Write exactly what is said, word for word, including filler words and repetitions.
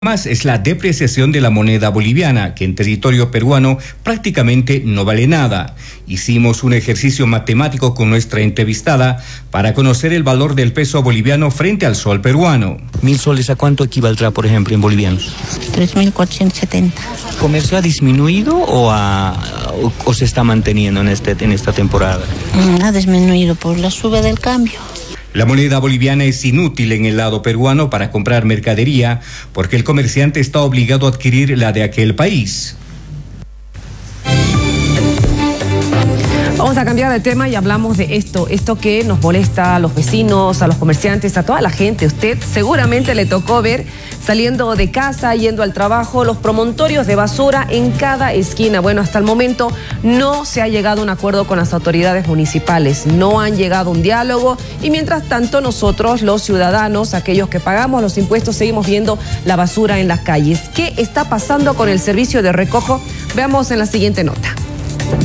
Más es la depreciación de la moneda boliviana, que en territorio peruano prácticamente no vale nada. Hicimos un ejercicio matemático con nuestra entrevistada para conocer el valor del peso boliviano frente al sol peruano. Mil soles, ¿a cuánto equivaldrá, por ejemplo, en bolivianos? tres mil cuatrocientos setenta. ¿El comercio ha disminuido o, ha, o, o se está manteniendo en, este, en esta temporada? Mm, ha disminuido por la suba del cambio. La moneda boliviana es inútil en el lado peruano para comprar mercadería porque el comerciante está obligado a adquirir la de aquel país. Vamos a cambiar de tema y hablamos de esto, esto que nos molesta a los vecinos, a los comerciantes, a toda la gente. Usted seguramente le tocó ver saliendo de casa, yendo al trabajo, los promontorios de basura en cada esquina. Bueno, hasta el momento no se ha llegado a un acuerdo con las autoridades municipales, no han llegado a un diálogo y mientras tanto nosotros, los ciudadanos, aquellos que pagamos los impuestos, seguimos viendo la basura en las calles. ¿Qué está pasando con el servicio de recojo? Veamos en la siguiente nota.